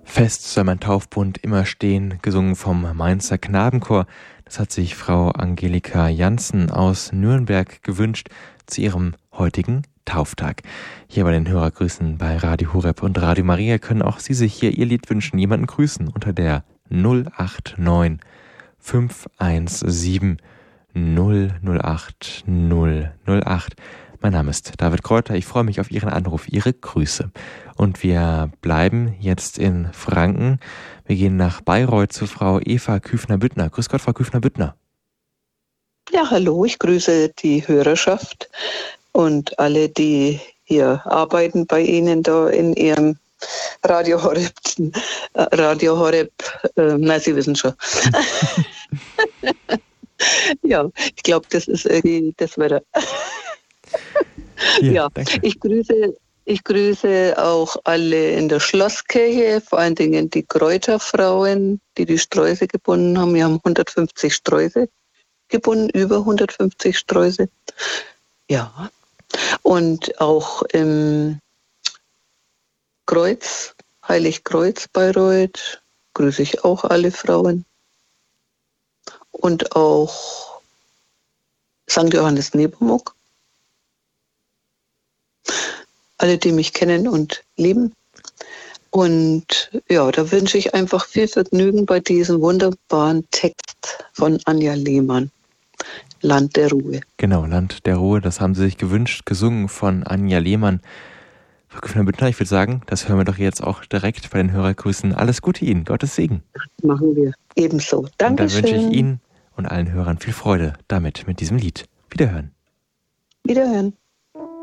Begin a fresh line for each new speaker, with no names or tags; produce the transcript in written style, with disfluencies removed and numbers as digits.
Fest soll mein Taufbund immer stehen, gesungen vom Mainzer Knabenchor. Das hat sich Frau Angelika Janssen aus Nürnberg gewünscht zu ihrem heutigen Tauftag. Hier bei den Hörergrüßen bei Radio Horeb und Radio Maria können auch Sie sich hier Ihr Lied wünschen, jemanden grüßen unter der 089 517 008 008. Mein Name ist David Kräuter. Ich freue mich auf Ihren Anruf, Ihre Grüße. Und wir bleiben jetzt in Franken. Wir gehen nach Bayreuth zu Frau Eva Küfner-Büttner. Grüß Gott, Frau Küfner-Büttner.
Ja, hallo, ich grüße die Hörerschaft und alle, die hier arbeiten bei Ihnen da in Ihrem Radio Horeb. Sie wissen schon. Ja, ich glaube, das ist irgendwie das Wetter. Ja, ich grüße auch alle in der Schlosskirche, vor allen Dingen die Kräuterfrauen, die die Sträuße gebunden haben. Wir haben 150 Sträuße gebunden, über 150 Sträuße. Ja, und auch im Kreuz, Heiligkreuz Bayreuth, grüße ich auch alle Frauen. Und auch St. Johannes Nepomuk. Alle, die mich kennen und lieben. Und ja, da wünsche ich einfach viel Vergnügen bei diesem wunderbaren Text von Anja Lehmann. Land der Ruhe.
Genau, Land der Ruhe, das haben Sie sich gewünscht, gesungen von Anja Lehmann. Frau Küfner-Büttner, ich würde sagen, das hören wir doch jetzt auch direkt bei den Hörergrüßen. Alles Gute Ihnen, Gottes Segen.
Das machen wir ebenso. Dankeschön.
Und dann wünsche ich Ihnen und allen Hörern viel Freude damit, mit diesem Lied. Wiederhören.
Wiederhören.